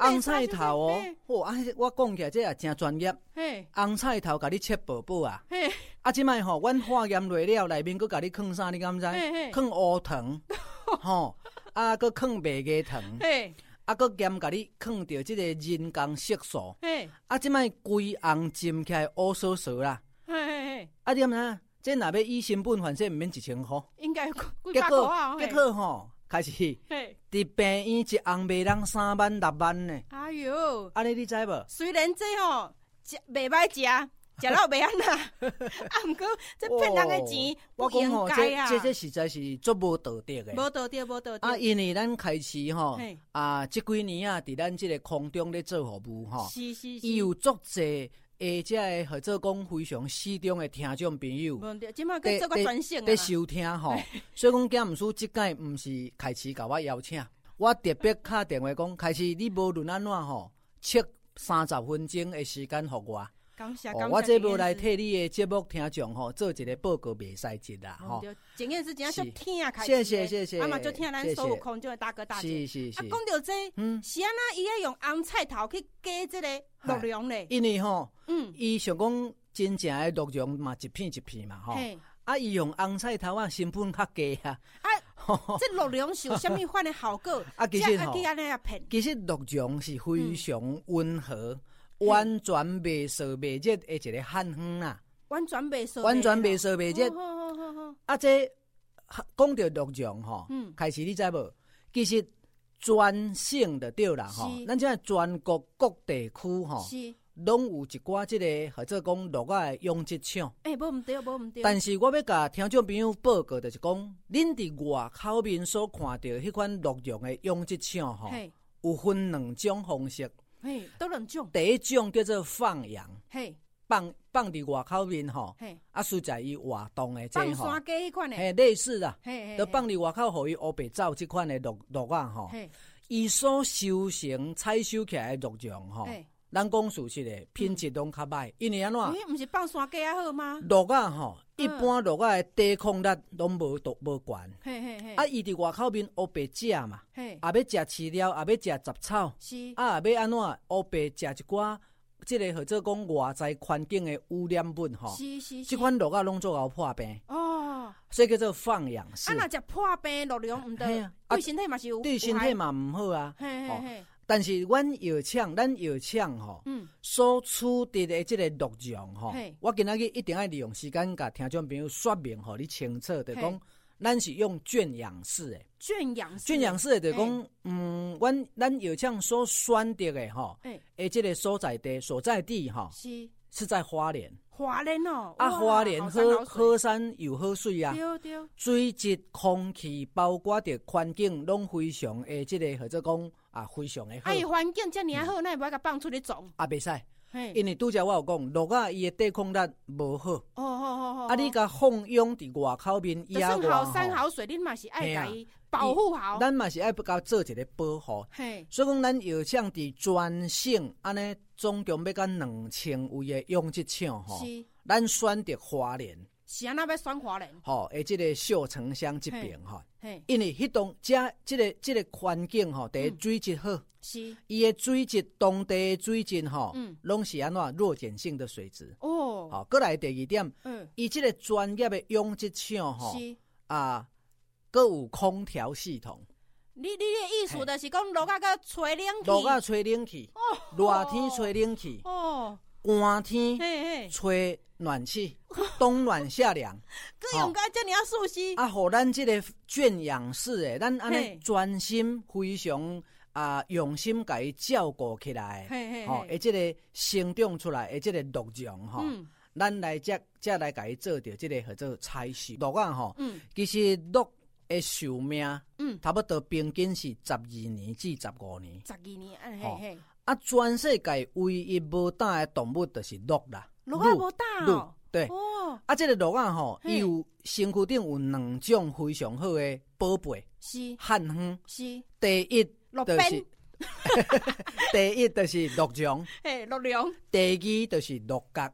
红菜头哦，我讲起来这也真专业。红菜头甲你切薄薄啊，即摆吼，阮化验落了，内面佫甲你放啥？你敢知？放乌糖，吼，佫放麦芽糖，佫兼甲你放着即个人工色素，即摆规红浸起来乌索索啦，你敢知？这若要以成本换算，毋免1000块， 应该几百块啊！ 结果吼，开始伫病院一红卖人3万6万呢。 哎呦， 安尼你知无？ 虽然这吼袂歹食了袂安那，毋过这骗人的钱不应该啊！ 这实在是足无道德的， 无道德啊！因为咱开始吼这几年啊，伫咱这个空中咧做服务吼，伊有足济。这个或者讲非常适中的听众朋友， 即马去做个专线咧收听吼，所以讲今毋输即届毋是开始甲我邀请，我特别打电话讲，开始你无论安怎吼，切30分钟的时间互我。 感谢， 我这无来替你的节目听众吼做一个报告袂使节啦吼。 前件事情就听开始， 谢谢， 啊嘛就听咱所有空中的大哥大姐。 是。 讲到这，是安那伊要用红菜头去加这个热量咧？ 因为吼，伊想讲真正的热量嘛一片一片嘛吼，伊用红菜头啊成本较低啊。 这热量是有啥物款的效果？ 其实吼， 其实热量是非常温和。完全袂烧袂热的一个汉方啦，完全袂烧袂热。这讲到热量吼，开始你知无？其实全省的对啦吼，咱即全国各地区吼，拢有一寡即个或者讲落啊的养殖场。 无毋对。 但是我要甲听众朋友报告，就是讲，恁伫外口面所看到迄款热量的养殖场吼，有分2种方式。 都2种。 第一种叫做放养，放伫外口面吼，实在伊活动的这放山鸡迄款的， 类似啦，就放伫外口，互伊乌白走这款的肉啊吼，伊所收成采收起来的热量吼，咱讲事实的品质拢较歹，因为安怎？ 毋是放山鸡啊好吗？ 肉啊吼，一般肉啊的抵抗力拢无悬，伊伫外口面乌白食嘛，也要食饲料，也要食杂草，也要安怎乌白食一寡，即个或者讲外在环境的污染物吼，即款肉啊拢做熬破病哦，所以叫做放养式。 若食破病热量毋对，对身体嘛是有， 对身体嘛毋好啊。但是咱药厂吼，所取得的这个热量吼，我今仔日一定要利用时间甲听众朋友说明，互你清楚的讲，咱是用圈养式的。圈养式的就讲，咱药厂所选择的吼，这个所在地吼，是在花莲。 花莲哦， 花莲好山又好水啊， 对， 水质、空气，包括着环境，拢非常的这个或者讲非常的好。 伊环境遮尔好，那无甲放出去种？ 袂使，因为拄则我有讲，肉啊伊的抵抗力无好。你甲放养伫外口面野外， 就算好山好水，恁嘛是爱甲伊保护好。 咱嘛是爱甲做一个保护。所以讲，咱药厂伫全省安尼。总共要甲2000位的养殖场吼，咱选择花莲， 是安那要选花莲？ 这个秀成乡这边吼，因为迄栋这个环境吼，第一水质好，伊的水质当地的水质吼，拢是安怎弱碱性的水质哦。过来第二点，伊这个专业的养殖场吼，佫有空调系统。 你的意思就是讲，落啊个吹冷气， 热天吹冷气，寒天吹暖气，冬暖夏凉。 佮用甲遮尔舒适， 互咱这个圈养式的，咱安尼专心非常用心甲伊照顾起来，这个生长出来的这个热量吼，咱来才来甲伊做着这个叫做采收。肉啊吼，其实肉的寿命，差不多平均是12年至15年。 12年， 全世界唯一无胆的动物就是鹿啦。 鹿啊无胆哦。 对。这个鹿啊吼，伊有身躯顶有2种非常好的宝贝，是汉方。是。第一就是第一就是鹿茸， 鹿茸。 第二就是鹿角。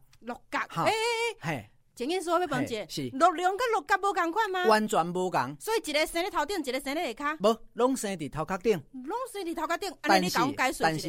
前面说要问者， 是鹿茸跟鹿角无共款吗？ 完全无共， 所以一个生在头顶，一个生在下骹。 无，拢生伫头壳顶。 拢生伫头壳顶，安尼你甲我解释一下。 但是